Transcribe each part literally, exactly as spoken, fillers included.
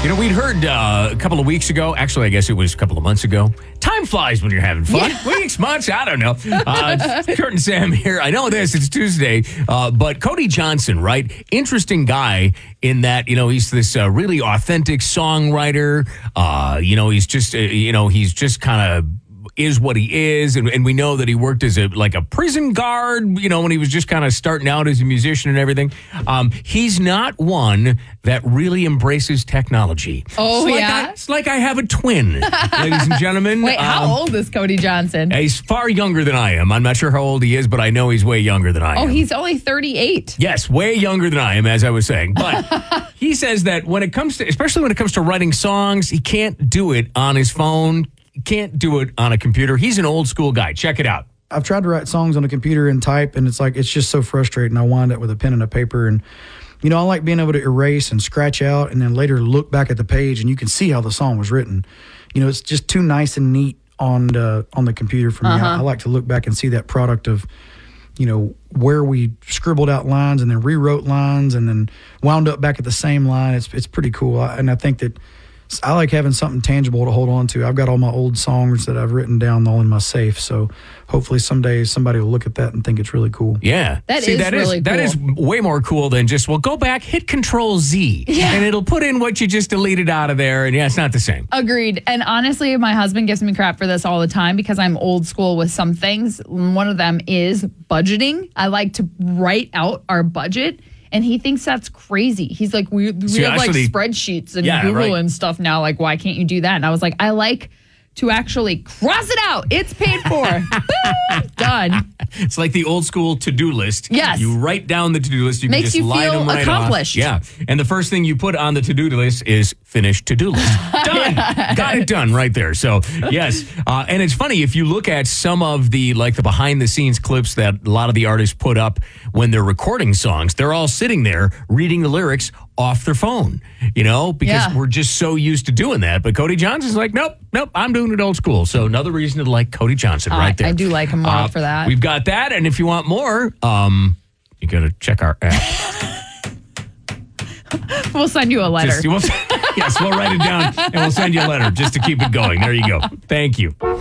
You know, we'd heard uh, a couple of weeks ago, actually, I guess it was a couple of months ago. Time flies when you're having fun. Yeah. Weeks, months, I don't know. Uh, Kurt and Sam here. I know this, it's Tuesday. Uh, but Cody Johnson, right? Interesting guy in that, you know, he's this uh, really authentic songwriter. Uh, you know, he's just, uh, you know, he's just kind of is what he is, and, and we know that he worked as a like a prison guard, you know, when he was just kind of starting out as a musician and everything. Um, he's not one that really embraces technology. Oh, it's like yeah? I, it's like I have a twin, ladies and gentlemen. Wait, how Um, old is Cody Johnson? He's far younger than I am. I'm not sure how old he is, but I know he's way younger than I Oh, am. he's only thirty-eight. Yes, way younger than I am, as I was saying. But he says that when it comes to, especially when it comes to writing songs, he can't do it on his phone. Can't do it on a computer. He's an old school guy. Check it out. I've tried to write songs on a computer and type, and it's like, it's just so frustrating. I wind up with a pen and a paper, and, you know, I like being able to erase and scratch out and then later look back at the page and you can see how the song was written. You know, it's just too nice and neat on the, on the computer for me. Uh-huh. I, I like to look back and see that product of, you know, where we scribbled out lines and then rewrote lines and then wound up back at the same line. It's, it's pretty cool. I, and I think that I like having something tangible to hold on to. I've got all my old songs that I've written down all in my safe. So hopefully someday somebody will look at that and think it's really cool. Yeah. That See, is that really is, That is cool. way more cool than just, well, go back, hit Control Z, Yeah. and it'll put in what you just deleted out of there. And yeah, it's not the same. Agreed. And honestly, my husband gives me crap for this all the time because I'm old school with some things. One of them is budgeting. I like to write out our budget. And he thinks that's crazy. He's like, we, we See, have actually- like spreadsheets and Yeah, Google right. and stuff now. Like, why can't you do that? And I was like, I like to actually cross it out. It's paid for. Boom, done. It's like the old school to-do list. Yes. You write down the to-do list. You Makes can just you line feel them right accomplished. off. Yeah. And the first thing you put on the to-do list is finish to-do list. Done. Got it done right there. So, yes. Uh, and it's funny, if you look at some of the, like the behind-the-scenes clips that a lot of the artists put up when they're recording songs, they're all sitting there reading the lyrics off their phone, you know, because Yeah. we're just so used to doing that. But Cody Johnson's like, nope, nope, I'm doing it old school. So another reason to like Cody Johnson I- right there. I do like him more Uh, for that. We've got that. And if you want more, um, you got to check our app. We'll send you a letter. Just- we'll- yes, we'll write it down and we'll send you a letter just to keep it going. There you go. Thank you. K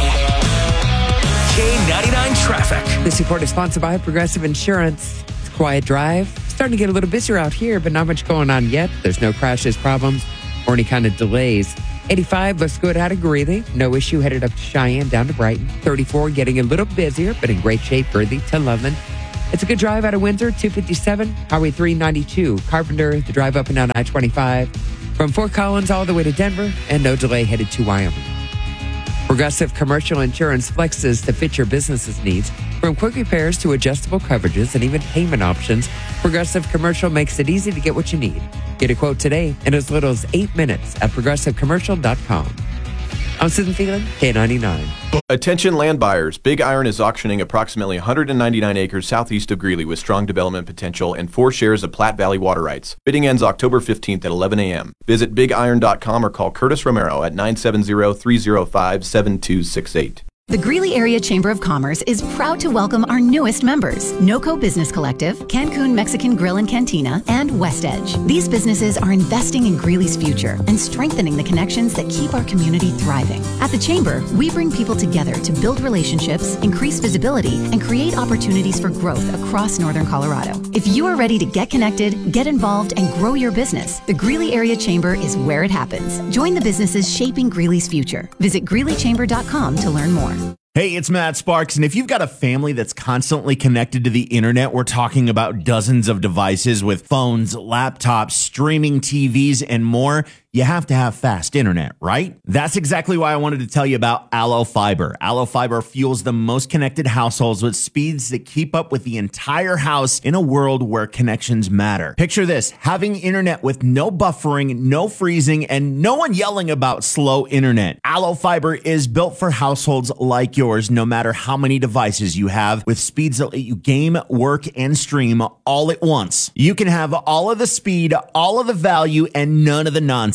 ninety-nine traffic. This report is sponsored by Progressive Insurance. It's a quiet drive. Starting to get a little busier out here, but not much going on yet. There's no crashes, problems, or any kind of delays. eighty-five looks good out of Greeley. No issue headed up to Cheyenne, down to Brighton. thirty-four getting a little busier, but in great shape, Worthy to Loveland. It's a good drive out of Windsor, two fifty-seven, Highway three ninety-two. Carpenter, the drive up and down I twenty-five. From Fort Collins all the way to Denver, and no delay headed to Wyoming. Progressive Commercial Insurance flexes to fit your business's needs. From quick repairs to adjustable coverages and even payment options, Progressive Commercial makes it easy to get what you need. Get a quote today in as little as eight minutes at progressive commercial dot com. I'm Susan Phelan, K ninety-nine. Attention land buyers. Big Iron is auctioning approximately one hundred ninety-nine acres southeast of Greeley with strong development potential and four shares of Platte Valley water rights. Bidding ends October fifteenth at eleven a.m. Visit big iron dot com or call Curtis Romero at nine seven zero, three zero five, seven two six eight. The Greeley Area Chamber of Commerce is proud to welcome our newest members, NOCO Business Collective, Cancun Mexican Grill and Cantina, and West Edge. These businesses are investing in Greeley's future and strengthening the connections that keep our community thriving. At the Chamber, we bring people together to build relationships, increase visibility, and create opportunities for growth across Northern Colorado. If you are ready to get connected, get involved, and grow your business, the Greeley Area Chamber is where it happens. Join the businesses shaping Greeley's future. Visit greeley chamber dot com to learn more. Hey, it's Matt Sparks, and if you've got a family that's constantly connected to the internet, we're talking about dozens of devices with phones, laptops, streaming T Vs, and more. You have to have fast internet, right? That's exactly why I wanted to tell you about Allo Fiber. Allo Fiber fuels the most connected households with speeds that keep up with the entire house in a world where connections matter. Picture this, having internet with no buffering, no freezing, and no one yelling about slow internet. Allo Fiber is built for households like yours, no matter how many devices you have, with speeds that let you game, work, and stream all at once. You can have all of the speed, all of the value, and none of the nonsense.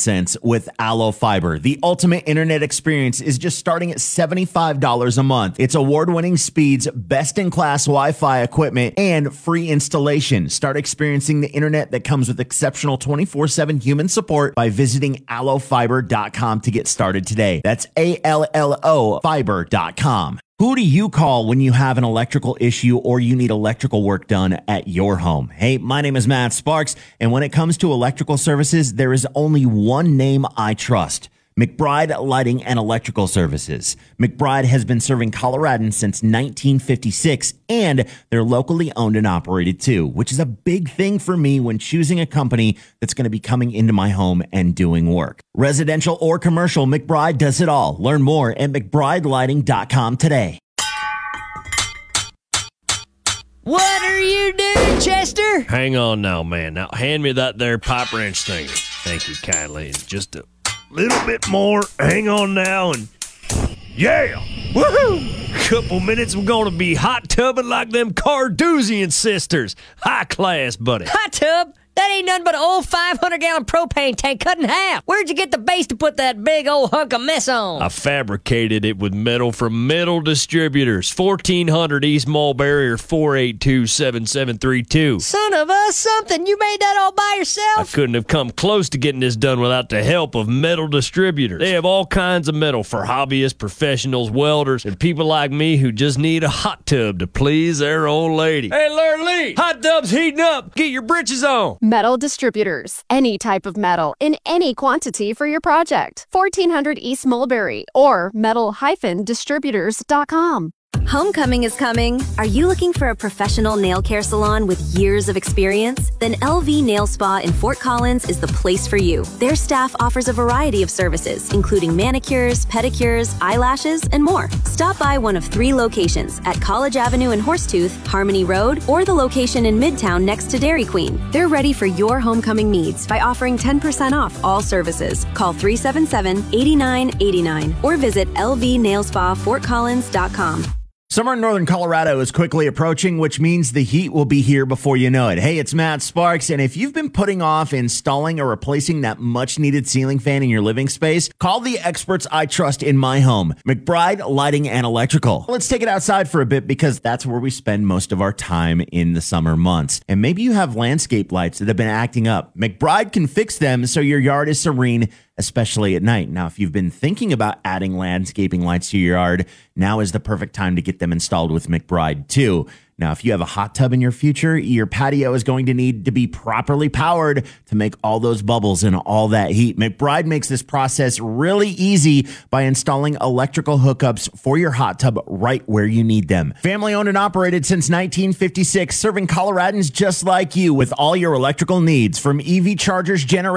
sense with Allo Fiber. The ultimate internet experience is just starting at seventy-five dollars a month. It's award-winning speeds, best-in-class Wi-Fi equipment, and free installation. Start experiencing the internet that comes with exceptional twenty-four seven human support by visiting allo fiber dot com to get started today. That's A L L O fiber dot com. Who do you call when you have an electrical issue or you need electrical work done at your home? Hey, my name is Matt Sparks, and when it comes to electrical services, there is only one name I trust. McBride Lighting and Electrical Services. McBride has been serving Coloradans since nineteen fifty-six, and they're locally owned and operated too, which is a big thing for me when choosing a company that's going to be coming into my home and doing work. Residential or commercial, McBride does it all. Learn more at mcbride lighting dot com today. What are you doing, Chester? Hang on now, man. Now hand me that there pipe wrench thing. Thank you kindly. Just a little bit more. Hang on now, and yeah, woohoo! Couple minutes, we're gonna be hot tubbing like them Carduzian sisters. High class, buddy. Hot tub? That ain't nothing but an old five hundred gallon propane tank cut in half. Where'd you get the base to put that big old hunk of mess on? I fabricated it with metal from Metal Distributors, fourteen hundred East Mulberry or four eight two, seven seven three two. Son of a something, you made that all by I yourself? couldn't have come close to getting this done without the help of Metal Distributors. They have all kinds of metal for hobbyists, professionals, welders, and people like me who just need a hot tub to please their old lady. Hey, Larry Lee, hot tub's heating up. Get your britches on. Metal Distributors. Any type of metal in any quantity for your project. fourteen hundred East Mulberry or metal dash distributors dot com. Homecoming is coming. Are you looking for a professional nail care salon with years of experience? Then L V Nail Spa in Fort Collins is the place for you. Their staff offers a variety of services, including manicures, pedicures, eyelashes, and more. Stop by one of three locations at College Avenue in Horsetooth, Harmony Road, or the location in Midtown next to Dairy Queen. They're ready for your homecoming needs by offering ten percent off all services. Call three seven seven, eight nine eight nine or visit L V nail spa fort collins dot com. Summer in northern Colorado is quickly approaching, which means the heat will be here before you know it. Hey, it's Matt Sparks, and if you've been putting off installing or replacing that much-needed ceiling fan in your living space, call the experts I trust in my home, McBride Lighting and Electrical. Let's take it outside for a bit because that's where we spend most of our time in the summer months. And maybe you have landscape lights that have been acting up. McBride can fix them so your yard is serene, especially at night. Now, if you've been thinking about adding landscaping lights to your yard, now is the perfect time to get them installed with McBride too. Now, if you have a hot tub in your future, your patio is going to need to be properly powered to make all those bubbles and all that heat. McBride makes this process really easy by installing electrical hookups for your hot tub right where you need them. Family owned and operated since nineteen fifty-six, serving Coloradans just like you with all your electrical needs, from E V chargers, generators,